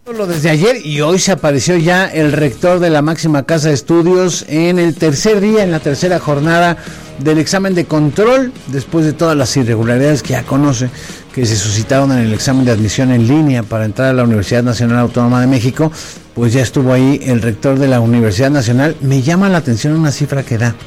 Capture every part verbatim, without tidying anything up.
Lo desde ayer y hoy se apareció ya el rector de la máxima casa de estudios en el tercer día, en la tercera jornada del examen de control, después de todas las irregularidades que ya conoce, que se suscitaron en el examen de admisión en línea para entrar a la Universidad Nacional Autónoma de México. Pues ya estuvo ahí el rector de la Universidad Nacional. Me llama la atención una cifra que da: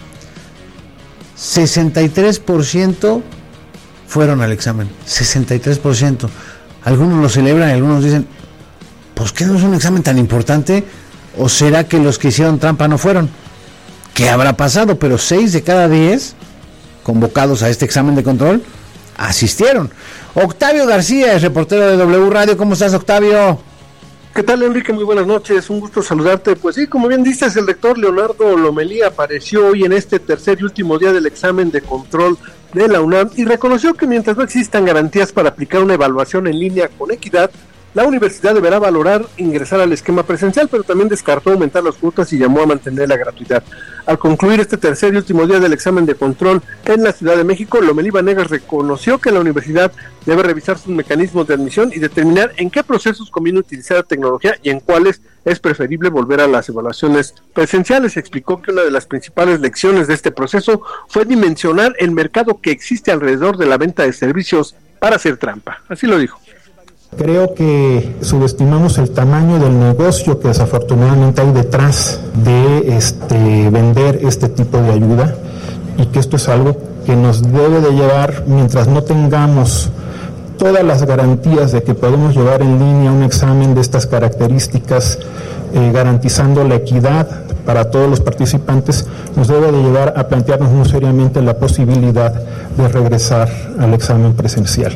sesenta y tres por ciento fueron al examen, sesenta y tres por ciento. Algunos lo celebran y algunos dicen, pues ¿qué no es un examen tan importante? ¿O será que los que hicieron trampa no fueron? ¿Qué habrá pasado? Pero seis de cada diez convocados a este examen de control asistieron. Octavio García es reportero de W Radio. ¿Cómo estás, Octavio? ¿Qué tal, Enrique? Muy buenas noches, un gusto saludarte. Pues sí, como bien dices, el rector Leonardo Lomelí apareció hoy en este tercer y último día del examen de control de la UNAM y reconoció que mientras no existan garantías para aplicar una evaluación en línea con equidad, la universidad deberá valorar ingresar al esquema presencial, pero también descartó aumentar las cuotas y llamó a mantener la gratuidad. Al concluir este tercer y último día del examen de control en la Ciudad de México, Lomelí Vanegas reconoció que la universidad debe revisar sus mecanismos de admisión y determinar en qué procesos conviene utilizar la tecnología y en cuáles es preferible volver a las evaluaciones presenciales. Explicó que una de las principales lecciones de este proceso fue dimensionar el mercado que existe alrededor de la venta de servicios para hacer trampa. Así lo dijo. Creo que subestimamos el tamaño del negocio que desafortunadamente hay detrás de este vender este tipo de ayuda, y que esto es algo que nos debe de llevar, mientras no tengamos todas las garantías de que podemos llevar en línea un examen de estas características, eh, garantizando la equidad para todos los participantes, nos debe de llevar a plantearnos muy seriamente la posibilidad de regresar al examen presencial.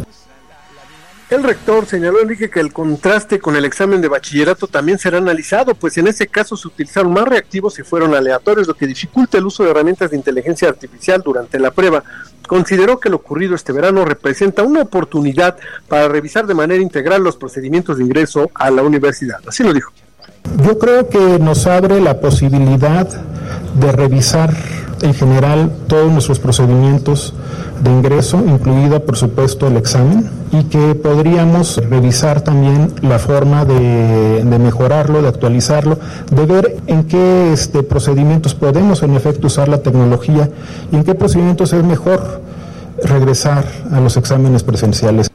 El rector señaló, Enrique, que el contraste con el examen de bachillerato también será analizado, pues en ese caso se utilizaron más reactivos y fueron aleatorios, lo que dificulta el uso de herramientas de inteligencia artificial durante la prueba. Consideró que lo ocurrido este verano representa una oportunidad para revisar de manera integral los procedimientos de ingreso a la universidad. Así lo dijo. Yo creo que nos abre la posibilidad de revisar en general todos nuestros procedimientos de ingreso, incluido por supuesto el examen, y que podríamos revisar también la forma de, de mejorarlo, de actualizarlo, de ver en qué este, procedimientos podemos en efecto usar la tecnología y en qué procedimientos es mejor regresar a los exámenes presenciales.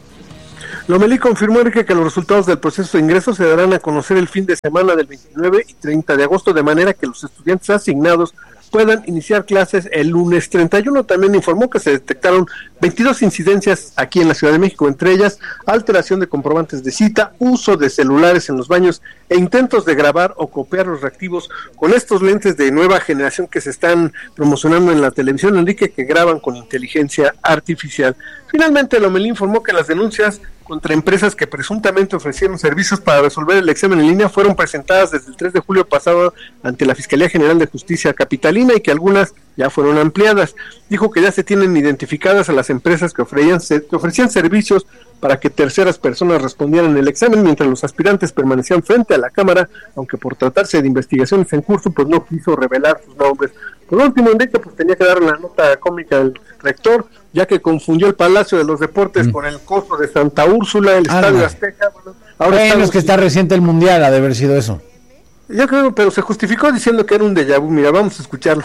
Lomelí confirmó, Enrique, que los resultados del proceso de ingreso se darán a conocer el fin de semana del veintinueve y treinta de agosto, de manera que los estudiantes asignados puedan iniciar clases el lunes treinta y uno. También informó que se detectaron veintidós incidencias aquí en la Ciudad de México, entre ellas alteración de comprobantes de cita, uso de celulares en los baños e intentos de grabar o copiar los reactivos con estos lentes de nueva generación que se están promocionando en la televisión, Enrique, que graban con inteligencia artificial. Finalmente, Lomelí informó que las denuncias contra empresas que presuntamente ofrecieron servicios para resolver el examen en línea fueron presentadas desde el tres de julio pasado ante la Fiscalía General de Justicia capitalina y que algunas ya fueron ampliadas. Dijo que ya se tienen identificadas a las empresas que ofrecían, que ofrecían servicios para que terceras personas respondieran el examen, mientras los aspirantes permanecían frente a la cámara, aunque por tratarse de investigaciones en curso, pues no quiso revelar sus nombres. Por último, Enrique, pues tenía que dar la nota cómica al rector, ya que confundió el Palacio de los Deportes mm. con el costo de Santa Úrsula, el ah, Estadio no. Azteca. Bueno, ahora bueno, estamos... es que está reciente el Mundial, ha de haber sido eso. Yo creo, pero se justificó diciendo que era un déjà vu. Mira, vamos a escucharlo.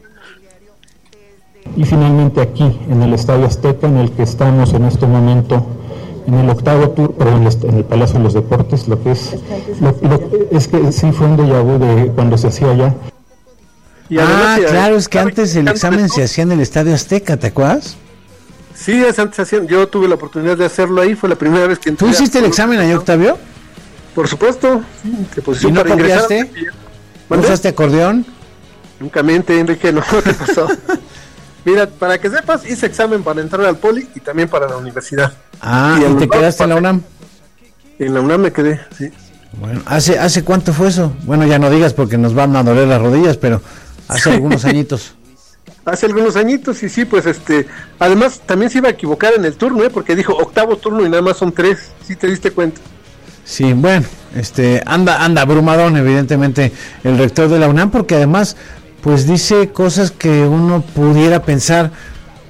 Y finalmente aquí, en el Estadio Azteca, en el que estamos en este momento, en el octavo tour, perdón, en el Palacio de los Deportes, lo que es, lo, lo, es que sí fue un déjà vu de cuando se hacía allá. Y ah, claro, es que antes el examen se hacía en el Estadio Azteca, ¿te acuerdas? Sí, antes hacían, yo tuve la oportunidad de hacerlo ahí, fue la primera vez que entré. ¿Tú hiciste el examen ahí, Octavio? Por supuesto. Sí, pues, ¿y no copiaste? ¿No usaste acordeón? Nunca mente, Enrique, no, ¿qué pasó? Mira, para que sepas, hice examen para entrar al Poli y también para la universidad. Ah, ¿y, ¿y te quedaste en la UNAM? En la UNAM me quedé, sí. Bueno, ¿hace hace cuánto fue eso? Bueno, ya no digas porque nos van a doler las rodillas, pero hace algunos añitos. Hace algunos añitos, y sí, pues este, además también se iba a equivocar en el turno, ¿eh? Porque dijo octavo turno y nada más son tres, ¿sí te diste cuenta? Sí, bueno, este, anda, anda abrumadón, evidentemente, el rector de la UNAM, porque además, pues dice cosas que uno pudiera pensar,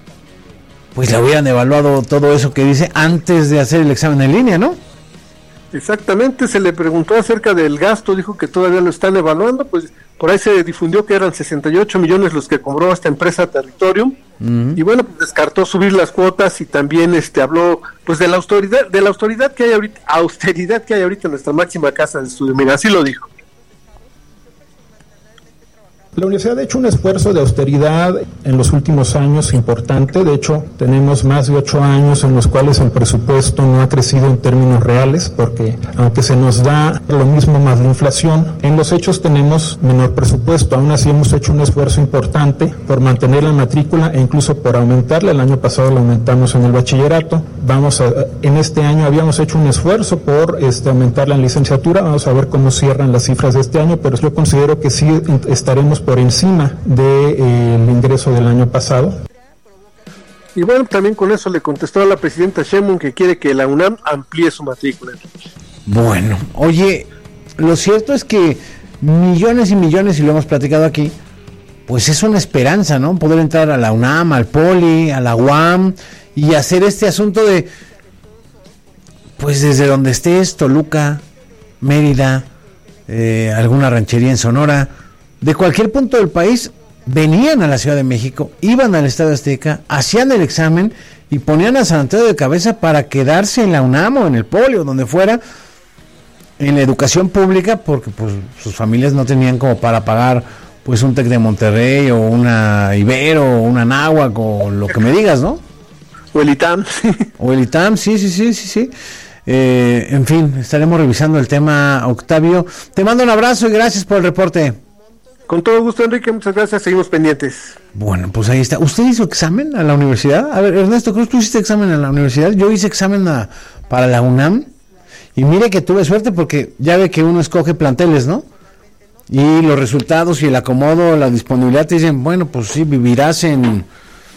pues le hubieran evaluado todo eso que dice antes de hacer el examen en línea, ¿no? Exactamente, se le preguntó acerca del gasto, dijo que todavía lo están evaluando, pues por ahí se difundió que eran sesenta y ocho millones los que cobró esta empresa Territorium, uh-huh. y bueno, pues descartó subir las cuotas y también este habló pues de la autoridad, de la autoridad que hay ahorita, austeridad que hay ahorita en nuestra máxima casa de estudio, mira, así lo dijo. La universidad ha hecho un esfuerzo de austeridad en los últimos años importante. De hecho, tenemos más de ocho años en los cuales el presupuesto no ha crecido en términos reales, porque aunque se nos da lo mismo más la inflación, en los hechos tenemos menor presupuesto. Aún así hemos hecho un esfuerzo importante por mantener la matrícula e incluso por aumentarla. El año pasado la aumentamos en el bachillerato. Vamos a, en este año habíamos hecho un esfuerzo por este, aumentarla en licenciatura. Vamos a ver cómo cierran las cifras de este año, pero yo considero que sí estaremos por encima del de, eh, ingreso del año pasado. Y bueno, también con eso le contestó a la presidenta Sheinbaum que quiere que la UNAM amplíe su matrícula. Bueno, oye, lo cierto es que millones y millones, y lo hemos platicado aquí, pues es una esperanza, ¿no? Poder entrar a la UNAM, al Poli, a la U A M y hacer este asunto de, pues desde donde estés, Toluca, Mérida, eh, alguna ranchería en Sonora, de cualquier punto del país, venían a la Ciudad de México, iban al Estadio Azteca, hacían el examen y ponían a San Antonio de cabeza para quedarse en la UNAM o en el Poli o donde fuera, en la educación pública, porque pues sus familias no tenían como para pagar pues un TEC de Monterrey o una Ibero o una Anáhuac o lo que me digas, ¿no? O el ITAM. O el ITAM, sí, sí, sí, sí, sí. Eh, en fin, estaremos revisando el tema, Octavio. Te mando un abrazo y gracias por el reporte. Con todo gusto, Enrique, muchas gracias, seguimos pendientes. Bueno, pues ahí está. ¿Usted hizo examen a la universidad? A ver, Ernesto Cruz, ¿tú hiciste examen a la universidad? Yo hice examen a, para la UNAM y mire que tuve suerte porque ya ve que uno escoge planteles, ¿no? Y los resultados y el acomodo, la disponibilidad te dicen, bueno, pues sí, vivirás en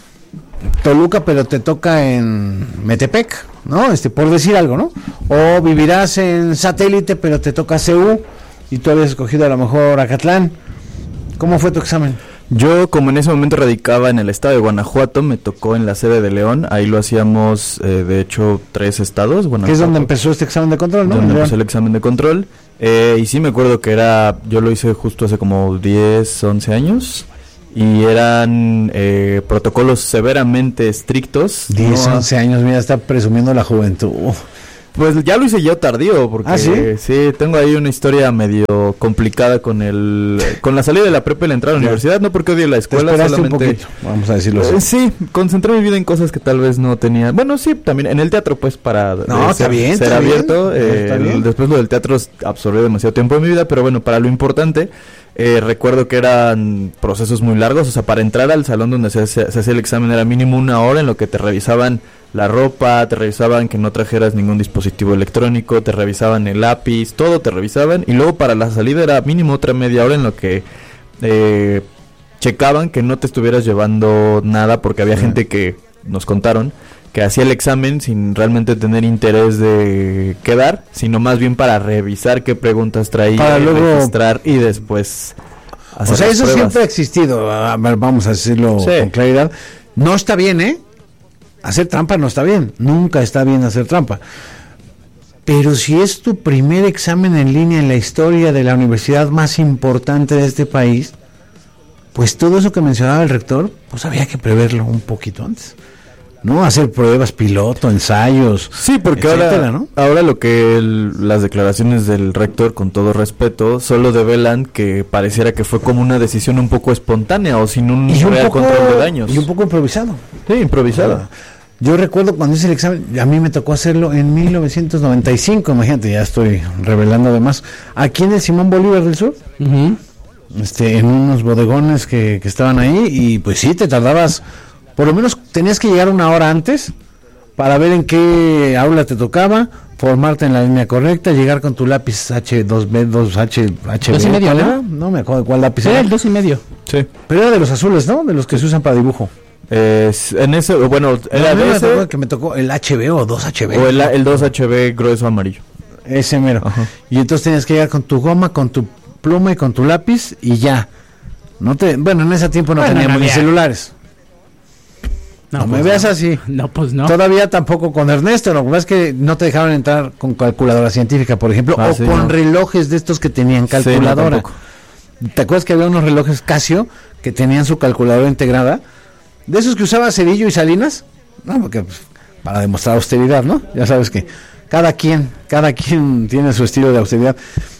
Toluca, pero te toca en Metepec, ¿no? Este, por decir algo, ¿no? O vivirás en Satélite, pero te toca C U y tú habías escogido a lo mejor Acatlán. ¿Cómo fue tu examen? Yo, como en ese momento radicaba en el estado de Guanajuato, me tocó en la sede de León. Ahí lo hacíamos, eh, de hecho, tres estados. Guanajuato, que es donde empezó este examen de control, ¿no? Donde empezó el examen de control. Eh, y sí me acuerdo que era, yo lo hice justo hace como diez, once años. Y eran eh, protocolos severamente estrictos. diez, ¿no? once años, mira, está presumiendo la juventud. Pues ya lo hice yo tardío, porque ¿Ah, sí? sí, tengo ahí una historia medio complicada con el con la salida de la prepa y la entrada a la universidad, no porque odie la escuela, solamente un poquito, vamos a decirlo así. Eh, sí, concentré mi vida en cosas que tal vez no tenía. Bueno, sí, también en el teatro, pues, para no, eh, está ser, bien, ser está abierto. Bien, eh, está bien. Después lo del teatro absorbió demasiado tiempo de mi vida, pero bueno, para lo importante, eh, recuerdo que eran procesos muy largos. O sea, para entrar al salón donde se, se, se hacía el examen era mínimo una hora en lo que te revisaban la ropa, te revisaban que no trajeras ningún dispositivo electrónico, te revisaban el lápiz, todo te revisaban, y luego para la salida era mínimo otra media hora en lo que eh, checaban que no te estuvieras llevando nada, porque había uh-huh. gente que nos contaron que hacía el examen sin realmente tener interés de quedar, sino más bien para revisar qué preguntas traía, para luego registrar y después hacer o sea, eso pruebas. Siempre ha existido, a ver, vamos a decirlo sí. con claridad. No está bien, ¿eh? Hacer trampa no está bien, nunca está bien hacer trampa. Pero si es tu primer examen en línea en la historia de la universidad más importante de este país, pues todo eso que mencionaba el rector, pues había que preverlo un poquito antes, ¿no? Hacer pruebas piloto, ensayos. Sí, porque etcétera, ahora, ¿no? ahora lo que el, las declaraciones del rector, con todo respeto, solo develan que pareciera que fue como una decisión un poco espontánea o sin un, y un real poco, control de daños. Y un poco improvisado. Sí, improvisado. Yo recuerdo cuando hice el examen, a mí me tocó hacerlo en mil novecientos noventa y cinco, imagínate, ya estoy revelando además, aquí en el Simón Bolívar del Sur, uh-huh. este, en unos bodegones que, que estaban ahí, y pues sí, te tardabas, por lo menos tenías que llegar una hora antes para ver en qué aula te tocaba, formarte en la línea correcta, llegar con tu lápiz H dos B, dos H, H dos y medio, ¿no? No me acuerdo cuál lápiz era. Era el dos y medio. Sí. Pero era de los azules, ¿no? De los que se usan para dibujo. Eh, en ese, bueno, era no, de ese ese, que me tocó el H B o dos H B. O el, el dos H B grueso amarillo. Ese mero. Ajá. Y entonces tenías que llegar con tu goma, con tu pluma y con tu lápiz y ya. No te, bueno, en ese tiempo no bueno, teníamos no ni celulares. No, no pues me veas no. así. No, pues no. Todavía tampoco con Ernesto. Lo que pasa es que no te dejaron entrar con calculadora científica, por ejemplo, ah, o sí, con no. relojes de estos que tenían calculadora. Sí, no, ¿te acuerdas que había unos relojes Casio que tenían su calculadora integrada? De esos que usaba Cedillo y Salinas. No, porque pues, para demostrar austeridad, ¿no? Ya sabes que cada quien, cada quien tiene su estilo de austeridad.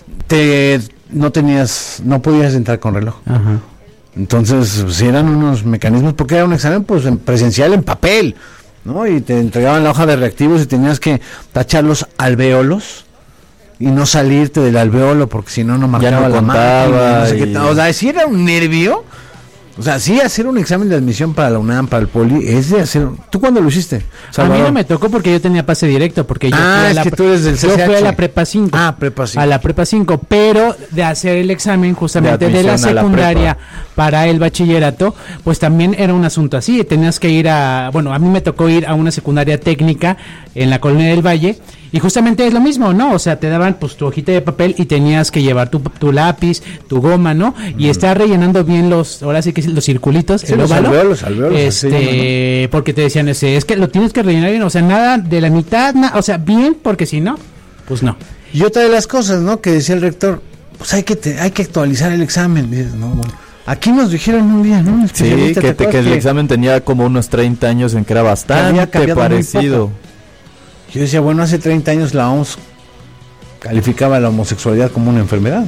Te no tenías, no podías entrar con reloj. Ajá. Entonces, si eran unos mecanismos, porque era un examen pues en presencial en papel, ¿no? Y te entregaban la hoja de reactivos y tenías que tachar los alvéolos y no salirte del alvéolo porque si no no marcaba no la máquina, no sé y... qué, o sea, si era un nervio. O sea, sí, hacer un examen de admisión para la UNAM, para el Poli, es de hacer... ¿Tú cuándo lo hiciste, Salvador? A mí no me tocó porque yo tenía pase directo, porque yo ah, fui a es la que tú eres del C C H. Yo fui a la prepa cinco. Ah, prepa cinco. A la prepa cinco, pero de hacer el examen justamente de, de la secundaria la para el bachillerato, pues también era un asunto así, tenías que ir a... Bueno, a mí me tocó ir a una secundaria técnica en la Colonia del Valle, y justamente es lo mismo, ¿no? O sea, te daban pues tu hojita de papel y tenías que llevar tu, tu lápiz, tu goma, ¿no? Y mm. estar rellenando bien los, ahora sí que los circulitos, sí, el los óvalo, alveolos, alveolos, este, ¿no? Porque te decían ese, es que lo tienes que rellenar bien, o sea, nada de la mitad, na, o sea, bien, porque si no, pues no. Y otra de las cosas, ¿no? Que decía el rector, pues hay que te, hay que actualizar el examen, dices, no, bueno. Aquí nos dijeron un día, ¿no? Sí, que, te, que el examen tenía como unos treinta años en que era bastante que parecido. Yo decía, bueno, hace treinta años la O M S calificaba la homosexualidad como una enfermedad.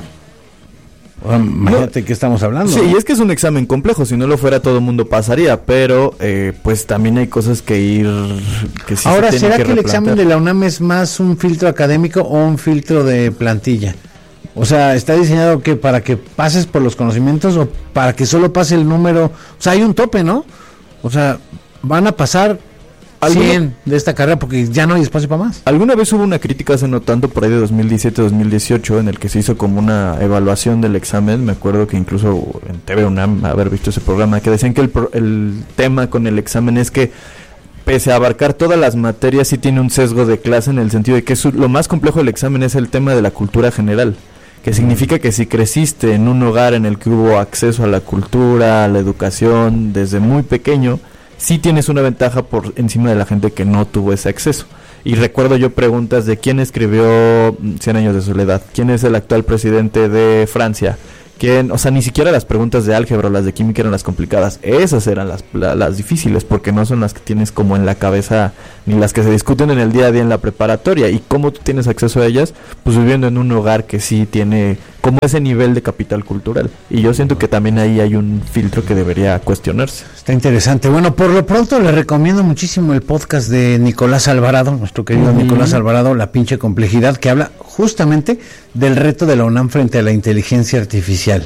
O sea, imagínate no, qué estamos hablando. Sí, ¿no? Y es que es un examen complejo, si no lo fuera todo el mundo pasaría, pero eh, pues también hay cosas que ir... Que sí Ahora, se ¿será que, que el examen de la UNAM es más un filtro académico o un filtro de plantilla? O sea, ¿está diseñado que para que pases por los conocimientos o para que solo pase el número? O sea, hay un tope, ¿no? O sea, van a pasar cien de esta carrera porque ya no hay espacio para más. Alguna vez hubo una crítica hace no tanto, por ahí de dos mil diecisiete dos mil dieciocho, en el que se hizo como una evaluación del examen. Me acuerdo que incluso en T V UNAM haber visto ese programa, que decían que el, el tema con el examen es que pese a abarcar todas las materias sí tiene un sesgo de clase, en el sentido de que su, lo más complejo del examen es el tema de la cultura general, que significa que si creciste en un hogar en el que hubo acceso a la cultura, a la educación desde muy pequeño, sí tienes una ventaja por encima de la gente que no tuvo ese acceso. Y recuerdo yo preguntas de quién escribió Cien años de soledad, quién es el actual presidente de Francia, quién, o sea, ni siquiera las preguntas de álgebra o las de química eran las complicadas, esas eran las, la, las difíciles, porque no son las que tienes como en la cabeza, ni las que se discuten en el día a día en la preparatoria. Y cómo tú tienes acceso a ellas, pues viviendo en un hogar que sí tiene como ese nivel de capital cultural. Y yo siento que también ahí hay un filtro que debería cuestionarse. Está interesante. Bueno, por lo pronto le recomiendo muchísimo el podcast de Nicolás Alvarado, nuestro querido uh-huh. Nicolás Alvarado, La pinche complejidad, que habla justamente del reto de la UNAM frente a la inteligencia artificial.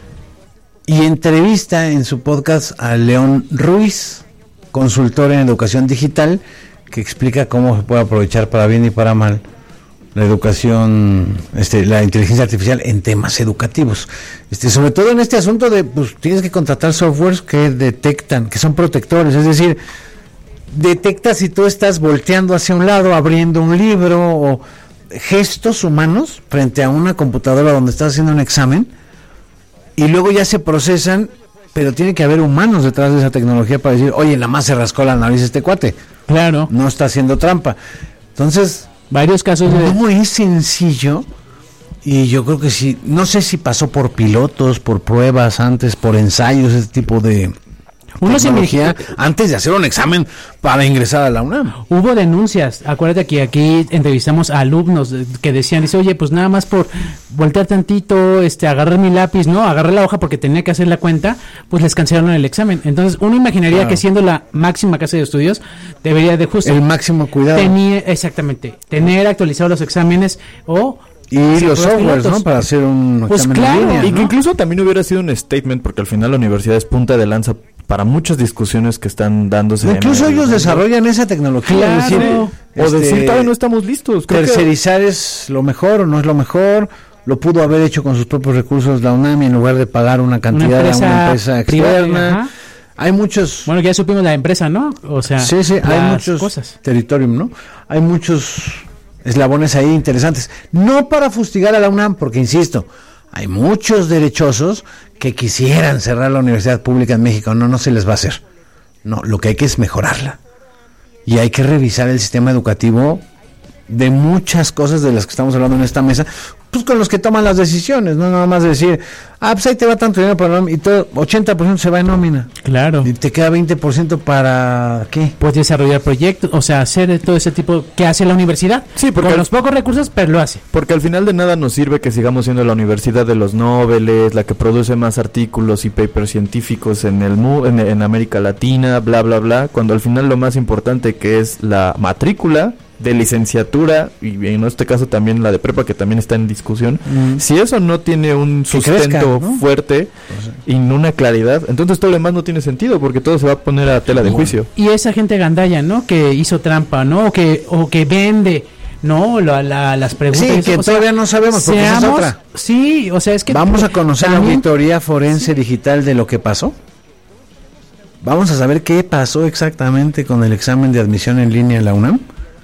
Y entrevista en su podcast a León Ruiz, consultor en educación digital, que explica cómo se puede aprovechar para bien y para mal la educación, este, la inteligencia artificial en temas educativos, este, sobre todo en este asunto de, pues, tienes que contratar softwares que detectan, que son protectores, es decir, detecta si tú estás volteando hacia un lado, abriendo un libro, o gestos humanos frente a una computadora donde estás haciendo un examen, y luego ya se procesan, pero tiene que haber humanos detrás de esa tecnología para decir, oye, nada más se rascó la nariz este cuate, claro, no está haciendo trampa. Entonces, varios casos de... no es sencillo, y yo creo que sí, no sé si pasó por pilotos, por pruebas antes, por ensayos, ese tipo de Uno tecnología, se antes de hacer un examen para ingresar a la UNAM. Hubo denuncias, acuérdate que aquí entrevistamos a alumnos que decían, dice, oye, pues nada más por voltear tantito, este, agarrar mi lápiz, ¿no? Agarré la hoja porque tenía que hacer la cuenta, pues les cancelaron el examen. Entonces, uno imaginaría claro. que siendo la máxima casa de estudios, debería de justo... el máximo cuidado. Tenía, exactamente, tener actualizados los exámenes o... y los softwares, ¿no? Para hacer un pues examen claro, en línea, ¿no? Y que incluso también hubiera sido un statement, porque al final la universidad es punta de lanza para muchas discusiones que están dándose. Incluso ellos mundo. desarrollan esa tecnología. Claro. Es decir, o este, decir, todavía no estamos listos. Creo tercerizar que... es lo mejor o no es lo mejor. Lo pudo haber hecho con sus propios recursos la UNAM, en lugar de pagar una cantidad una empresa a una empresa externa. Privada, hay muchos... Bueno, ya supimos la empresa, ¿no? O sea, sí, sí, hay muchos cosas. Territorium, ¿no? Hay muchos eslabones ahí interesantes. No para fustigar a la UNAM, porque insisto, hay muchos derechosos que quisieran cerrar la universidad pública en México. No, no se les va a hacer. No, lo que hay que es mejorarla. Y hay que revisar el sistema educativo de muchas cosas de las que estamos hablando en esta mesa, pues con los que toman las decisiones, no nada más decir, ah, pues ahí te va tanto dinero para nómina, y todo, ochenta por ciento se va en nómina. Claro. Y te queda veinte por ciento para, ¿qué? Puedes desarrollar proyectos, o sea, hacer todo ese tipo que hace la universidad. Sí, porque con al, los pocos recursos, pero lo hace. Porque al final de nada nos sirve que sigamos siendo la universidad de los Nobeles, la que produce más artículos y papers científicos en el mu en, en América Latina, bla, bla, bla, cuando al final lo más importante que es la matrícula de licenciatura y en este caso también la de prepa que también está en discusión, mm. si eso no tiene un sustento crezca, ¿no? fuerte pues, y una claridad, entonces todo lo demás no tiene sentido porque todo se va a poner a tela de juicio. Y esa gente gandalla, ¿no? Que hizo trampa, ¿no? O que, o que vende, ¿no? La, la, las preguntas. Sí, que todavía sea, no sabemos porque seamos, esa es otra. Sí, o sea, es que... Vamos a conocer también la auditoría forense sí. digital de lo que pasó. Vamos a saber qué pasó exactamente con el examen de admisión en línea en la UNAM.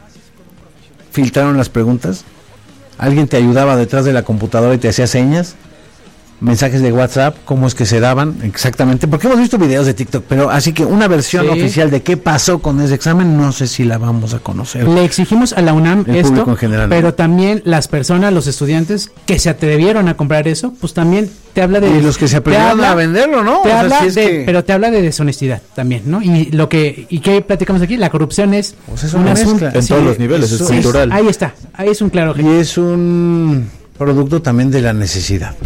Filtraron las preguntas, alguien te ayudaba detrás de la computadora y te hacía señas, mensajes de WhatsApp, cómo es que se daban exactamente, porque hemos visto videos de TikTok, pero así que una versión sí. oficial de qué pasó con ese examen, no sé si la vamos a conocer. Le exigimos a la UNAM el esto, en general, pero ¿no? también las personas, los estudiantes que se atrevieron a comprar eso, pues también te habla de... Y los que se atrevieron a venderlo, ¿no? Te o habla sea, si de, es que... Pero te habla de deshonestidad también, ¿no? Y lo que y qué platicamos aquí, la corrupción es... Pues es una mezcla. En sí, todos los niveles, es cultural. Ahí está, ahí es un claro ejemplo. Y es un producto también de la necesidad.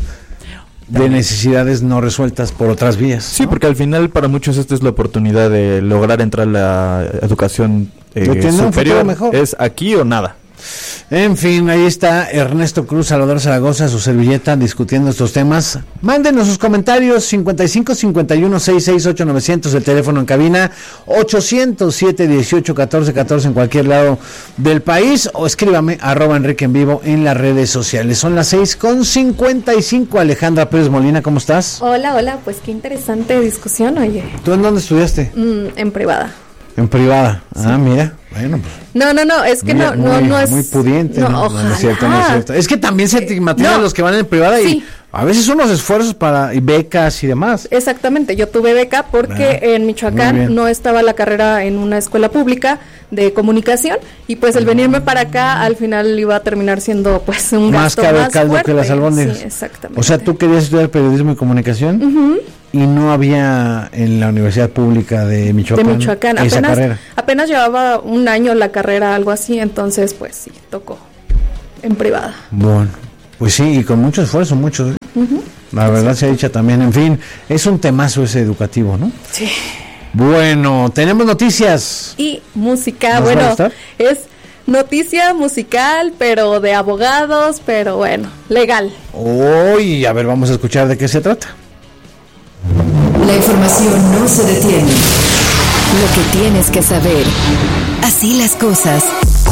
De necesidades no resueltas por otras vías. Sí, ¿no? Porque al final para muchos esta es la oportunidad de lograr entrar a la educación eh, superior. Mejor. Es aquí o nada. En fin, ahí está Ernesto Cruz, Salvador Zaragoza, su servilleta, discutiendo estos temas. Mándenos sus comentarios, cincuenta y cinco, cincuenta y uno, sesenta y seis, ocho, novecientos, el teléfono en cabina, ochocientos siete, dieciocho, catorce, catorce en cualquier lado del país, o escríbame, arroba Enrique en Vivo en las redes sociales. Son las seis con cincuenta y cinco, Alejandra Pérez Molina, ¿cómo estás? Hola, hola, pues qué interesante discusión, oye. ¿Tú en dónde estudiaste? Mm, en privada. En privada. Sí. Ah, mira. Bueno, pues. No, no, no, es que mira, no, muy, no, no es. Muy pudiente. No, no, ojalá. no es cierto, no es cierto. Es que también se estigmatizan no. los que van en privada sí. y a veces unos esfuerzos para y becas y demás. Exactamente. Yo tuve beca porque ah, en Michoacán no estaba la carrera en una escuela pública de comunicación y pues el venirme para acá al final iba a terminar siendo pues un más gasto caro más caldo fuerte. Que las albóndigas. Sí, exactamente. O sea, tú querías estudiar periodismo y comunicación. Uh-huh. Y no había en la Universidad Pública de Michoacán, de Michoacán. esa apenas, carrera. Apenas llevaba un año la carrera, algo así, entonces pues sí, tocó en privada. Bueno, pues sí, y con mucho esfuerzo, mucho. Uh-huh. La sí, verdad sí. se ha dicho también, en fin, es un temazo ese educativo, ¿no? Sí. Bueno, tenemos noticias. Y música, bueno, es noticia musical, pero de abogados, pero bueno, legal. Uy, a ver, vamos a escuchar de qué se trata. La información no se detiene. Lo que tienes que saber. Así las cosas.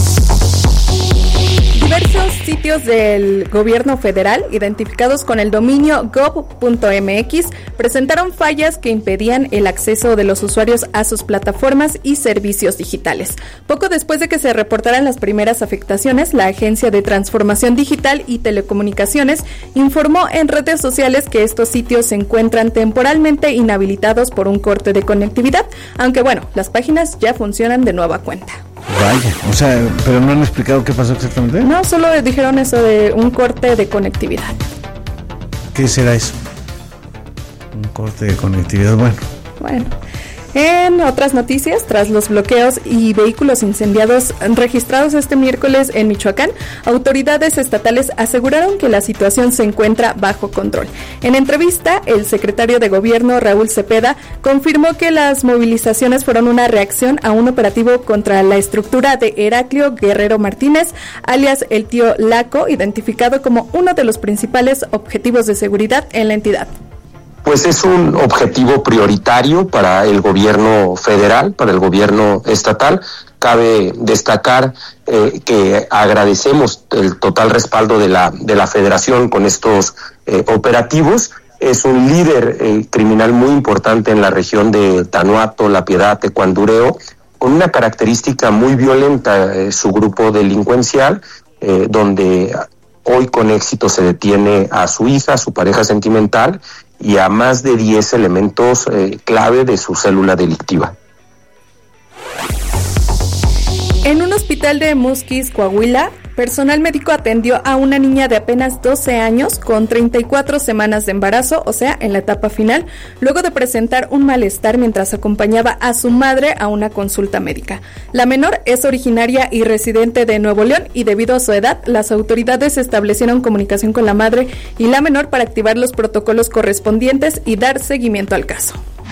Diversos sitios del gobierno federal, identificados con el dominio gov punto m x, presentaron fallas que impedían el acceso de los usuarios a sus plataformas y servicios digitales. Poco después de que se reportaran las primeras afectaciones, la Agencia de Transformación Digital y Telecomunicaciones informó en redes sociales que estos sitios se encuentran temporalmente inhabilitados por un corte de conectividad, aunque bueno, las páginas ya funcionan de nueva cuenta. Vaya, o sea, pero no han explicado qué pasó exactamente. No, solo dijeron eso de un corte de conectividad. ¿Qué será eso? Un corte de conectividad, bueno. Bueno. En otras noticias, tras los bloqueos y vehículos incendiados registrados este miércoles en Michoacán, autoridades estatales aseguraron que la situación se encuentra bajo control. En entrevista, el secretario de Gobierno, Raúl Cepeda, confirmó que las movilizaciones fueron una reacción a un operativo contra la estructura de Heraclio Guerrero Martínez, alias el tío Laco, identificado como uno de los principales objetivos de seguridad en la entidad. Pues es un objetivo prioritario para el gobierno federal, para el gobierno estatal. Cabe destacar eh, que agradecemos el total respaldo de la de la federación con estos eh, operativos. Es un líder eh, criminal muy importante en la región de Tanuato, La Piedad, Tecuandureo, con una característica muy violenta, eh, su grupo delincuencial, eh, donde hoy con éxito se detiene a su hija, a su pareja sentimental, y a más de diez elementos eh, clave de su célula delictiva. hospital de Musquis, Coahuila, personal médico atendió a una niña de apenas doce años con treinta y cuatro semanas de embarazo, o sea, en la etapa final, luego de presentar un malestar mientras acompañaba a su madre a una consulta médica. La menor es originaria y residente de Nuevo León y debido a su edad, las autoridades establecieron comunicación con la madre y la menor para activar los protocolos correspondientes y dar seguimiento al caso.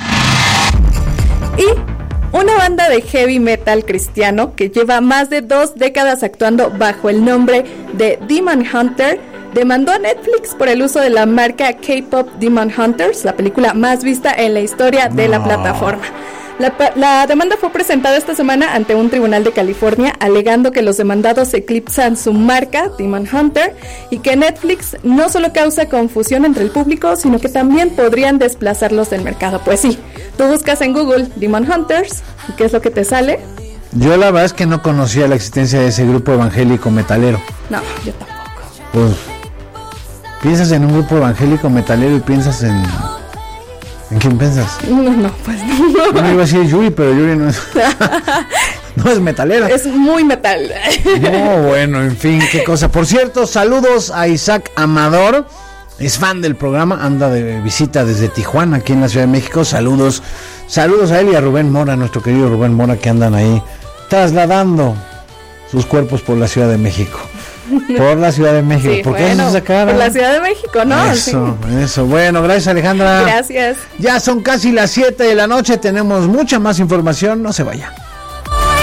Y una banda de heavy metal cristiano que lleva más de dos décadas actuando bajo el nombre de Demon Hunter demandó a Netflix por el uso de la marca K-Pop Demon Hunters, la película más vista en la historia de la plataforma. La, la demanda fue presentada esta semana ante un tribunal de California, alegando que los demandados eclipsan su marca, Demon Hunter, y que Netflix no solo causa confusión entre el público, sino que también podrían desplazarlos del mercado. Pues sí, tú buscas en Google Demon Hunters, ¿y qué es lo que te sale? Yo la verdad es que no conocía la existencia de ese grupo evangélico metalero. No, yo tampoco. Pues, piensas en un grupo evangélico metalero y piensas en... ¿En quién piensas? No, no, pues no. No iba a decir Yuri, pero Yuri no es... no es metalera. Es muy metal. No, bueno, en fin, qué cosa. Por cierto, saludos a Isaac Amador. Es fan del programa, anda de visita desde Tijuana, aquí en la Ciudad de México. Saludos, saludos a él y a Rubén Mora, nuestro querido Rubén Mora, que andan ahí trasladando sus cuerpos por la Ciudad de México. Por la Ciudad de México. Sí, ¿Por qué bueno, haces esa cara? Por la Ciudad de México, ¿no? Eso, sí. eso. Bueno, gracias, Alejandra. Gracias. Ya son casi las siete de la noche, tenemos mucha más información, no se vaya.